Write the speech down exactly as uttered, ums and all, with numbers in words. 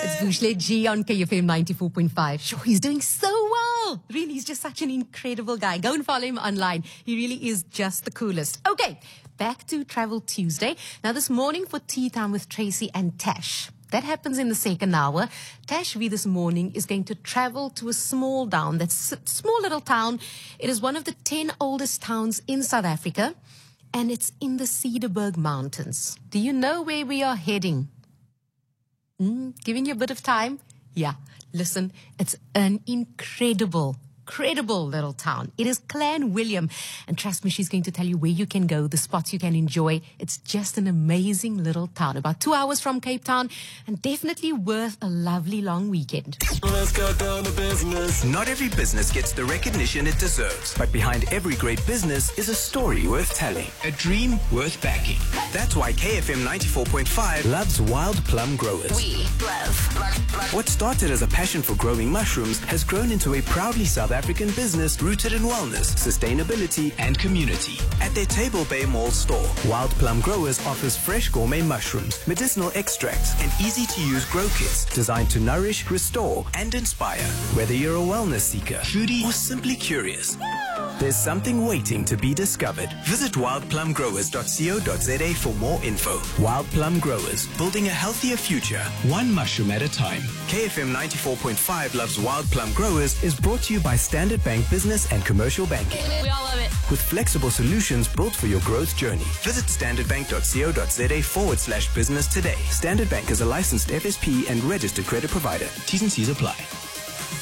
It's Bushle G on K F M ninety-four point five. Sure, he's doing so well. Really, he's just such an incredible guy. Go and follow him online. He really is just the coolest. Okay, back to Travel Tuesday. Now, this morning for Tea Time with Tracy and Tash. That happens in the second hour. Tash V this morning is going to travel to a small town. That's a small little town. It is one of the ten oldest towns in South Africa, and it's in the Cederberg Mountains. Do you know where we are heading? Mm, giving you a bit of time? Yeah, listen, it's an incredible, incredible little town. It is Clan William. And trust me, she's going to tell you where you can go, the spots you can enjoy. It's just an amazing little town, about two hours from Cape Town, and definitely worth a lovely long weekend. Let's go down to business. Not every business gets the recognition it deserves, but behind every great business is a story worth telling, a dream worth backing. That's why K F M ninety-four point five loves Wild Plum Growers. We love, love, love. What started as a passion for growing mushrooms has grown into a proudly South African business rooted in wellness, sustainability, and community. At their Table Bay Mall store, Wild Plum Growers offers fresh gourmet mushrooms, medicinal extracts, and easy-to-use grow kits designed to nourish, restore, and inspire. Whether you're a wellness seeker, foodie, or simply curious, there's something waiting to be discovered. Visit wild plum growers dot co dot za for more info. Wild Plum Growers, building a healthier future, one mushroom at a time. K F M ninety-four point five Loves Wild Plum Growers is brought to you by Standard Bank Business and Commercial Banking. We all love it. With flexible solutions built for your growth journey. Visit standard bank dot co dot za forward slash business today. Standard Bank is a licensed F S P and registered credit provider. T's and C's apply.